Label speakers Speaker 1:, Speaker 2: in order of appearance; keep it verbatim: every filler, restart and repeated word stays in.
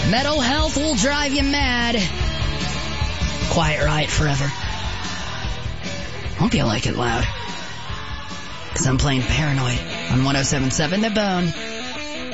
Speaker 1: Metal Health will drive you mad. Quiet Riot forever. Hope you like it loud. Because I'm playing Paranoid on one oh seven point seven The Bone.